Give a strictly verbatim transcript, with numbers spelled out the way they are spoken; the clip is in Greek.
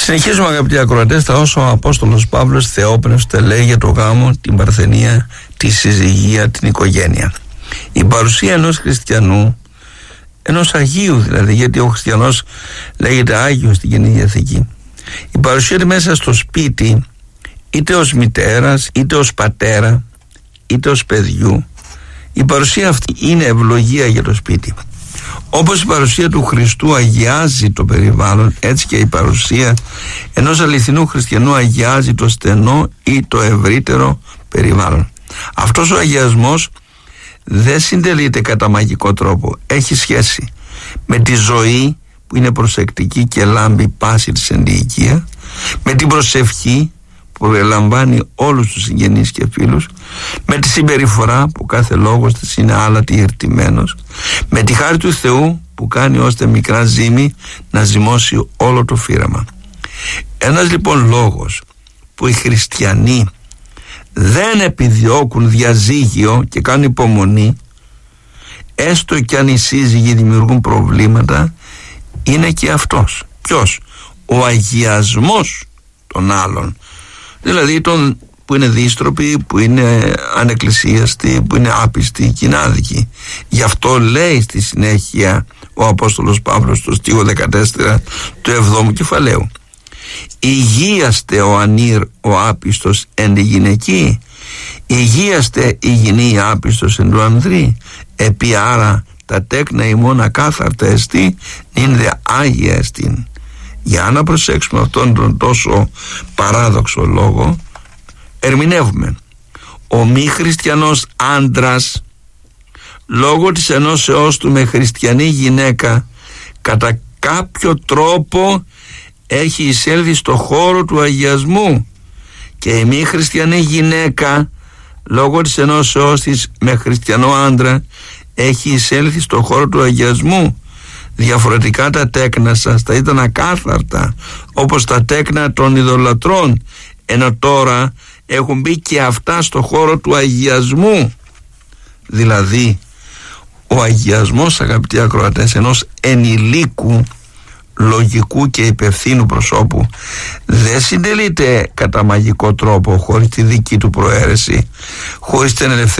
Συνεχίζουμε, αγαπητοί ακροατές, τα όσα ο Απόστολος Παύλος θεόπνευστε λέει για το γάμο, την παρθενία, τη συζυγία, την οικογένεια. Η παρουσία ενός χριστιανού, ενός Αγίου δηλαδή, γιατί ο χριστιανός λέγεται Άγιος στην Καινή Διαθήκη, η παρουσία του μέσα στο σπίτι, είτε ως μητέρας, είτε ως πατέρα, είτε ως παιδιού, η παρουσία αυτή είναι ευλογία για το σπίτι. Όπως η παρουσία του Χριστού αγιάζει το περιβάλλον, έτσι και η παρουσία ενός αληθινού χριστιανού αγιάζει το στενό ή το ευρύτερο περιβάλλον. Αυτός ο αγιασμός δεν συντελείται κατά μαγικό τρόπο. Έχει σχέση με τη ζωή που είναι προσεκτική και λάμπει πάση της εν τη οικία, με την προσευχή που ελαμβάνει όλους τους συγγενείς και φίλους, με τη συμπεριφορά που κάθε λόγος της είναι άλατη ερτημένος, με τη χάρη του Θεού που κάνει ώστε μικρά ζύμη να ζυμώσει όλο το φύραμα. Ένας λοιπόν λόγος που οι χριστιανοί δεν επιδιώκουν διαζύγιο και κάνουν υπομονή, έστω και αν οι σύζυγοι δημιουργούν προβλήματα, είναι και αυτός. Ποιος? Ο αγιασμός των άλλων, δηλαδή των που είναι δύστροποι, που είναι ανεκκλησίαστοι, που είναι άπιστοι και είναι άδικοι. Γι' αυτό λέει στη συνέχεια ο Απόστολος Παύλος στο στίχο δεκατέσσερα του εβδόμου κεφαλαίου: υγείαστε ο ανήρ ο άπιστος εν τη γυναική, υγείαστε η γυνή άπιστος εν του ανδρή, επί άρα τα τέκνα ημών ακάθαρτα εστί, νυν δε άγια εστίν. Για να προσέξουμε αυτόν τον τόσο παράδοξο λόγο, ερμηνεύουμε: ο μη χριστιανός άντρας, λόγω της ενώσεώς του με χριστιανή γυναίκα, κατά κάποιο τρόπο έχει εισέλθει στο χώρο του αγιασμού, και η μη χριστιανή γυναίκα, λόγω της ενώσεώς της με χριστιανό άντρα, έχει εισέλθει στο χώρο του αγιασμού. Διαφορετικά τα τέκνα σας θα ήταν ακάθαρτα, όπως τα τέκνα των ειδωλατρών, ενώ τώρα έχουν μπει και αυτά στο χώρο του αγιασμού. Δηλαδή ο αγιασμός, αγαπητοί ακροατές, ενός ενηλίκου, λογικού και υπευθύνου προσώπου δεν συντελείται κατά μαγικό τρόπο, χωρίς τη δική του προαίρεση, χωρίς την ελευθερία